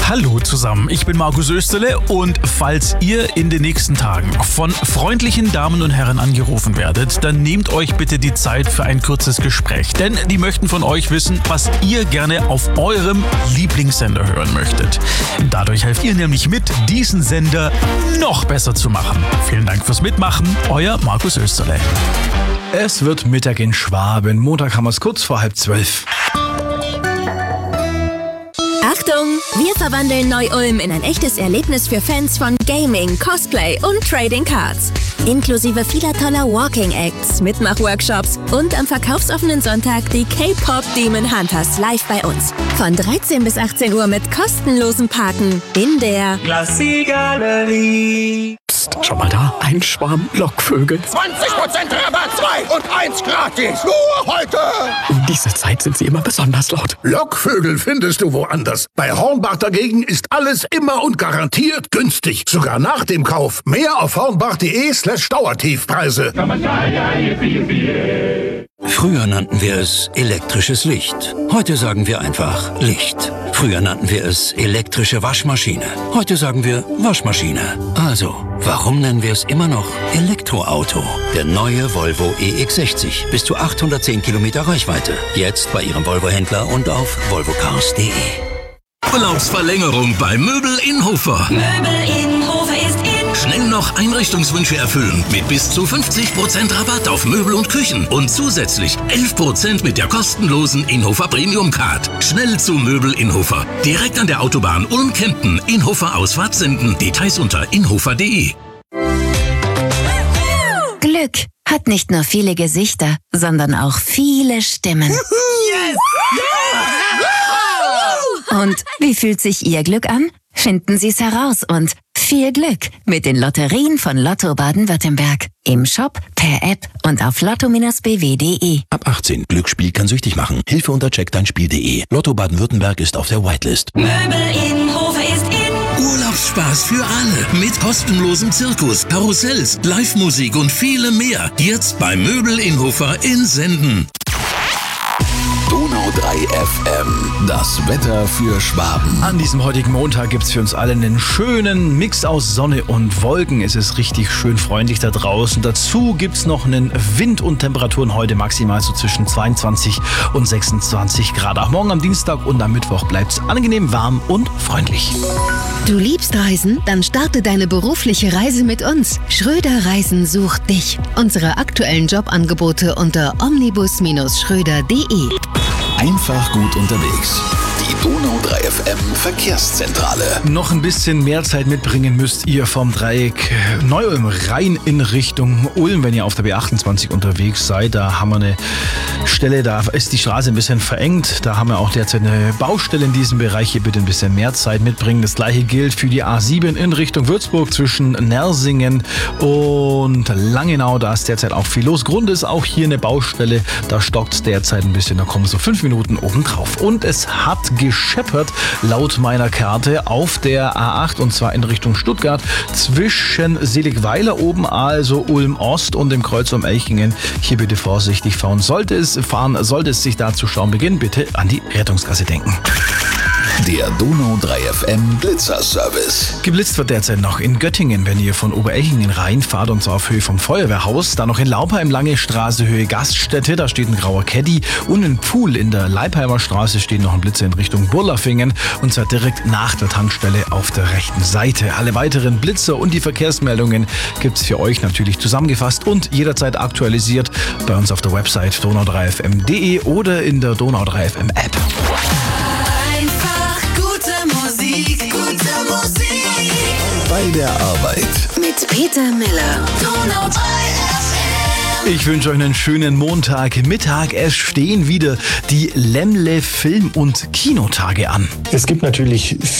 Hallo zusammen, ich bin Markus Österle und falls ihr in den nächsten Tagen von freundlichen Damen und Herren angerufen werdet, dann nehmt euch bitte die Zeit für ein kurzes Gespräch, denn die möchten von euch wissen, was ihr gerne auf eurem Lieblingssender hören möchtet. Dadurch helft ihr nämlich mit, diesen Sender noch besser zu machen. Vielen Dank fürs Mitmachen, euer Markus Österle. Es wird Mittag in Schwaben. Montag haben wir es kurz vor 11:30. Achtung! Wir verwandeln Neu-Ulm in ein echtes Erlebnis für Fans von Gaming, Cosplay und Trading Cards. Inklusive vieler toller Walking-Acts, Mitmach-Workshops und am verkaufsoffenen Sonntag die K-Pop Demon Hunters live bei uns. Von 13 bis 18 Uhr mit kostenlosem Parken in der Klassikgalerie. Psst, schau mal da, ein Schwarm Lockvögel. 20% Rabatt, 2 und 1 gratis. Nur heute. Um diese Zeit sind sie immer besonders laut. Lockvögel findest du woanders. Bei Hornbach dagegen ist alles immer und garantiert günstig. Sogar nach dem Kauf. Mehr auf hornbach.de/Dauertiefpreise. Früher nannten wir es elektrisches Licht. Heute sagen wir einfach Licht. Früher nannten wir es elektrische Waschmaschine. Heute sagen wir Waschmaschine. Also, warum nennen wir es immer noch Elektroauto? Der neue Volvo EX60. Bis zu 810 Kilometer Reichweite. Jetzt bei Ihrem Volvo-Händler und auf volvocars.de. Urlaubsverlängerung bei Möbel Innhofer. Möbel Innhofer ist in. Schnell noch Einrichtungswünsche erfüllen mit bis zu 50% Rabatt auf Möbel und Küchen und zusätzlich 11% mit der kostenlosen Innhofer Premium Card. Schnell zu Möbel Innhofer. Direkt an der Autobahn Ulm-Kempten. Innhofer Ausfahrt Senden. Details unter innhofer.de. Glück hat nicht nur viele Gesichter, sondern auch viele Stimmen. Yes! Und wie fühlt sich Ihr Glück an? Finden Sie es heraus und viel Glück mit den Lotterien von Lotto Baden-Württemberg. Im Shop, per App und auf lotto-bw.de. Ab 18. Glücksspiel kann süchtig machen. Hilfe unter checkdeinspiel.de. Lotto Baden-Württemberg ist auf der Whitelist. Möbel Innhofer ist in. Urlaubsspaß für alle mit kostenlosem Zirkus, Karussells, Live-Musik und viele mehr. Jetzt bei Möbel Innhofer in Senden. Donau 3 FM, das Wetter für Schwaben. An diesem heutigen Montag gibt es für uns alle einen schönen Mix aus Sonne und Wolken. Es ist richtig schön freundlich da draußen. Dazu gibt es noch einen Wind und Temperaturen heute maximal so zwischen 22 und 26 Grad. Auch morgen am Dienstag und am Mittwoch bleibt es angenehm warm und freundlich. Du liebst Reisen? Dann starte deine berufliche Reise mit uns. Schröder Reisen sucht dich. Unsere aktuellen Jobangebote unter omnibus-schröder.de. Einfach gut unterwegs. Die Donau 3 FM Verkehrszentrale. Noch ein bisschen mehr Zeit mitbringen müsst ihr vom Dreieck Neu-Ulm rein in Richtung Ulm, wenn ihr auf der B28 unterwegs seid. Da haben wir eine Stelle, da ist die Straße ein bisschen verengt. Da haben wir auch derzeit eine Baustelle in diesem Bereich. Hier bitte ein bisschen mehr Zeit mitbringen. Das gleiche gilt für die A7 in Richtung Würzburg zwischen Nersingen und Langenau. Da ist derzeit auch viel los. Grund ist auch hier eine Baustelle. Da stockt es derzeit ein bisschen. Da kommen so 5 Minuten obendrauf. Und es hat gescheppert, laut meiner Karte, auf der A8 und zwar in Richtung Stuttgart zwischen Seligweiler oben, also Ulm Ost und dem Kreuz um Elchingen. Hier bitte vorsichtig fahren. Sollte es sich da zu Stau beginnen, bitte an die Rettungsgasse denken. Der Donau 3 FM Blitzerservice. Geblitzt wird derzeit noch in Göttingen, wenn ihr von Oberelchingen reinfahrt, und zwar auf Höhe vom Feuerwehrhaus. Dann noch in Laupheim, Lange Straße, Höhe Gaststätte, da steht ein grauer Caddy. Und in Pfuhl in der Leipheimer Straße steht noch ein Blitzer in Richtung Burlafingen, und zwar direkt nach der Tankstelle auf der rechten Seite. Alle weiteren Blitzer und die Verkehrsmeldungen gibt's für euch natürlich zusammengefasst und jederzeit aktualisiert bei uns auf der Website donau3fm.de oder in der Donau 3 FM App. Bei der Arbeit. Mit Peter Miller. Donau 3 FM. Ich wünsche euch einen schönen Montagmittag. Es stehen wieder die Lämmle Film- und Kinotage an. Es gibt natürlich